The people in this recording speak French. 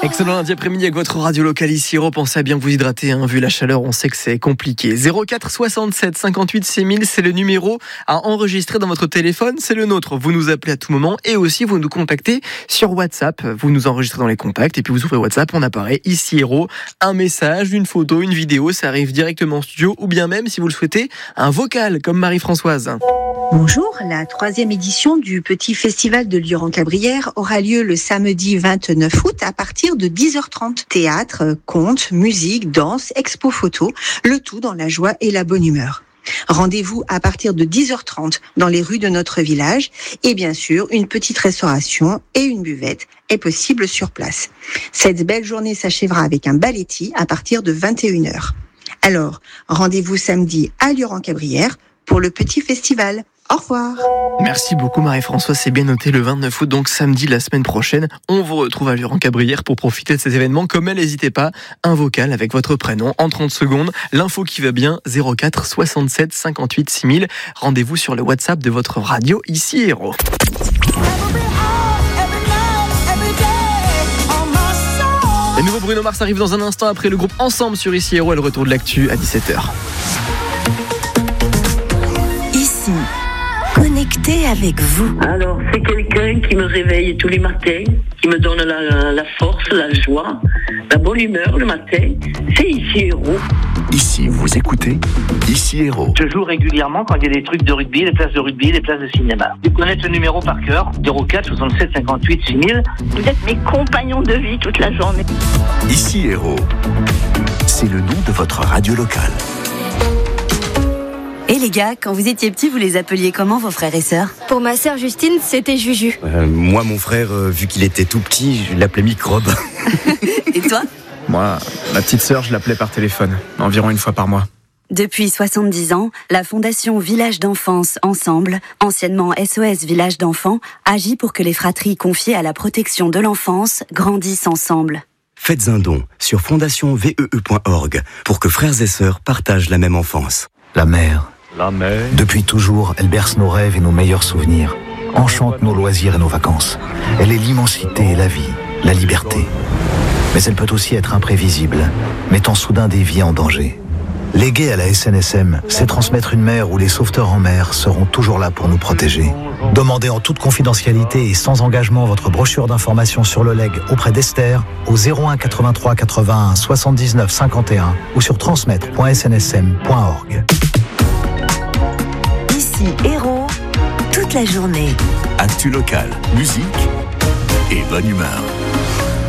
Excellent lundi après-midi avec votre radio locale ici. Pensez à bien vous hydrater, vu la chaleur, on sait que c'est compliqué. 04 67 58 6000, c'est le numéro à enregistrer dans votre téléphone, c'est le nôtre. Vous nous appelez à tout moment et aussi vous nous contactez sur WhatsApp. Vous nous enregistrez dans les contacts et puis vous ouvrez WhatsApp, on apparaît ici Héros. Un message, une photo, une vidéo, ça arrive directement en studio ou bien même, si vous le souhaitez, un vocal comme Marie-Françoise. Bonjour, la 3e édition du Petit Festival de Lioran-Cabrières aura lieu le samedi 29 août à partir de 10h30. Théâtre, contes, musique, danse, expo photo, le tout dans la joie et la bonne humeur. Rendez-vous à partir de 10h30 dans les rues de notre village et bien sûr, une petite restauration et une buvette est possible sur place. Cette belle journée s'achèvera avec un balletti à partir de 21h. Alors, rendez-vous samedi à Lioran-Cabrières pour le Petit Festival. Au revoir. Merci beaucoup Marie-Françoise, c'est bien noté le 29 août, donc samedi la semaine prochaine. On vous retrouve à Lioran-Cabrières pour profiter de ces événements. Comme elle, n'hésitez pas, un vocal avec votre prénom en 30 secondes. L'info qui va bien, 04 67 58 6000. Rendez-vous sur le WhatsApp de votre radio, ici Héros. Le nouveau Bruno Mars arrive dans un instant après le groupe Ensemble sur ici Héros et le retour de l'actu à 17h. Ici. Connecté avec vous. Alors, c'est quelqu'un qui me réveille tous les matins, qui me donne la force, la joie, la bonne humeur le matin. C'est ici Héros. Ici, vous écoutez Ici Héros. Je joue régulièrement quand il y a des trucs de rugby, les places de rugby, les places de cinéma. Vous connaissez le numéro par cœur, 04 67 58 6000. Vous êtes mes compagnons de vie toute la journée. Ici Héros, c'est le nom de votre radio locale. Et les gars, quand vous étiez petits, vous les appeliez comment vos frères et sœurs ? Pour ma sœur Justine, c'était Juju. Moi, mon frère, vu qu'il était tout petit, je l'appelais Microbe. Et toi ? Moi, ma petite sœur, je l'appelais par téléphone, environ une fois par mois. Depuis 70 ans, la Fondation Village d'Enfance Ensemble, anciennement SOS Village d'Enfants, agit pour que les fratries confiées à la protection de l'enfance grandissent ensemble. Faites un don sur fondationvee.org pour que frères et sœurs partagent la même enfance. La mer. Depuis toujours, elle berce nos rêves et nos meilleurs souvenirs, enchante nos loisirs et nos vacances. Elle est l'immensité et la vie, la liberté. Mais elle peut aussi être imprévisible, mettant soudain des vies en danger. Léguer à la SNSM, c'est transmettre une mer où les sauveteurs en mer seront toujours là pour nous protéger. Demandez en toute confidentialité et sans engagement votre brochure d'information sur le legs auprès d'Esther au 01 83 81 79 51 ou sur transmettre.snsm.org. Ici Héros, toute la journée. Actu locale, musique et bonne humeur.